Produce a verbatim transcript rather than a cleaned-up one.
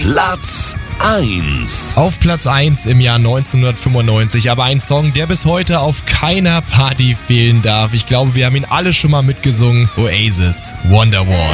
Platz eins. Auf Platz eins im Jahr neunzehnhundertfünfundneunzig, aber ein Song, der bis heute auf keiner Party fehlen darf. Ich glaube, wir haben ihn alle schon mal mitgesungen. Oasis, Wonderwall.